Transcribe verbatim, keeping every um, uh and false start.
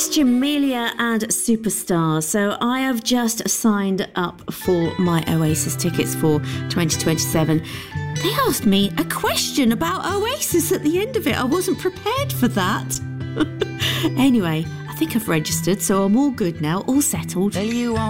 Yes, Jamelia and Superstar. So I have just signed up for my Oasis tickets for twenty twenty-seven. They asked me a question about Oasis at the end of it. I wasn't prepared for that. Anyway, I think I've registered, so I'm all good now, all settled. Well, you